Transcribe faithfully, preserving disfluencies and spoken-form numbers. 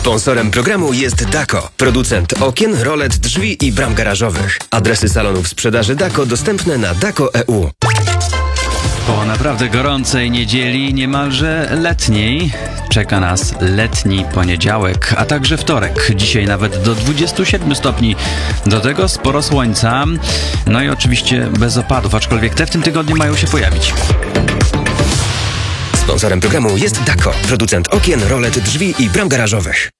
Sponsorem programu jest Dako, producent okien, rolet, drzwi i bram garażowych. Adresy salonów sprzedaży Dako dostępne na dako kropka e u. Po naprawdę gorącej niedzieli, niemalże letniej, czeka nas letni poniedziałek, a także wtorek. Dzisiaj nawet do dwudziestu siedmiu stopni. Do tego sporo słońca, no i oczywiście bez opadów, aczkolwiek te w tym tygodniu mają się pojawić. Sponsorem programu jest Dako, producent okien, rolet, drzwi i bram garażowych.